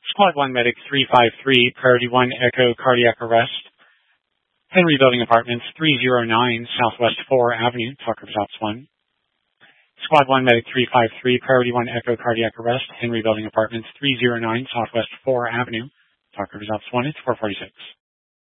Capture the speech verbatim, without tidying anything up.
Squad one Medic three five three, Priority one Echo Cardiac Arrest. Henry Building Apartments three oh nine, Southwest four Avenue, Talk Results one. Squad one Medic three five three, Priority one Echo Cardiac Arrest. Henry Building Apartments three oh nine, Southwest four Avenue, Talk Results one. It's four forty-six.